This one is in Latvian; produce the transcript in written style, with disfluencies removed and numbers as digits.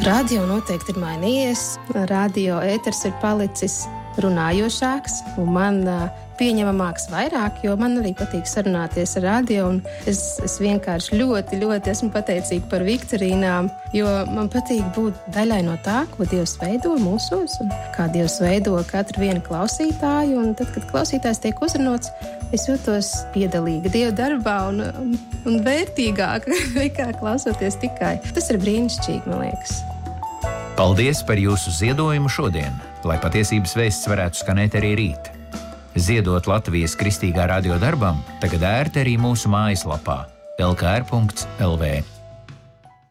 Radio noteikti ir mainījies. Radio ēters ir palicis runājošāks un man pieņemamāks vairāk, jo man arī patīk sarunāties ar radio. Un es vienkārši ļoti, ļoti esmu pateicīga par viktorīnām, jo man patīk būt daļai no tā, ko Dievs veido mūsos un kā Dievs veido katru vienu klausītāju. Un tad, kad klausītājs tiek uzrunots, es jūtos piedalīga Dieva darbā un vērtīgāka nekā klausoties tikai. Tas ir brīnišķīgi, man liekas. Paldies par jūsu ziedojumu šodien, lai patiesības vēsts varētu skanēt arī rīt. Ziedot Latvijas Kristīgā radio darbam tagad ērti arī mūsu mājaslapā lkr.lv.